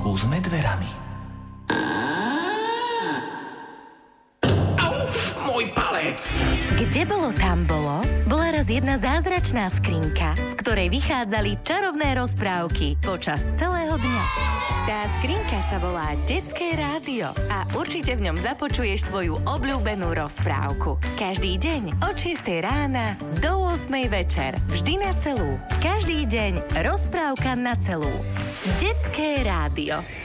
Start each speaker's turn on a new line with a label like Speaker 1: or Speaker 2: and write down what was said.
Speaker 1: Skúsme dverami. Au, môj palec!
Speaker 2: Kde bolo, tam bolo? Bola raz jedna zázračná skrinka, z ktorej vychádzali čarovné rozprávky počas celého dňa. Tá skrinka sa volá Detské rádio a určite v ňom započuješ svoju obľúbenú rozprávku. Každý deň od 6 rána do 8 večer. Vždy na celú. Každý deň rozprávka na celú. Detské rádio.